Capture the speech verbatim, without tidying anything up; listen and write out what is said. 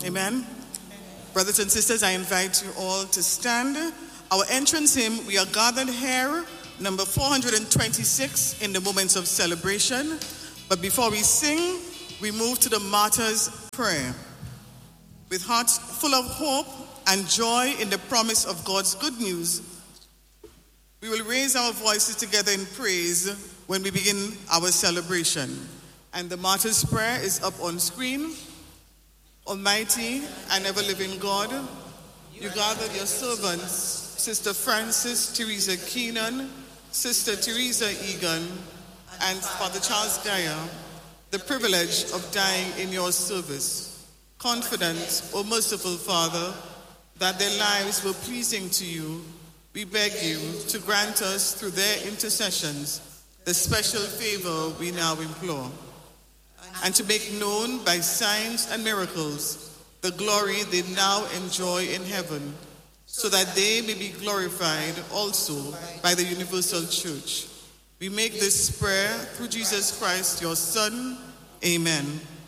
Amen. Brothers and sisters, I invite you all to stand. Our entrance hymn, we are gathered here, number four hundred twenty-six in the moments of celebration. But before we sing, we move to the martyr's prayer. With hearts full of hope and joy in the promise of God's good news, we will raise our voices together in praise when we begin our celebration. And the martyr's prayer is up on screen. Almighty and ever-living God, you gathered your servants, Sister Frances Teresa Keenan, Sister Teresa Egan, and Father Charles Dyer, the privilege of dying in your service. Confident, O merciful Father, that their lives were pleasing to you, we beg you to grant us through their intercessions the special favor we now implore, and to make known by signs and miracles the glory they now enjoy in heaven, so that they may be glorified also by the universal church. We make this prayer through Jesus Christ, your Son. Amen.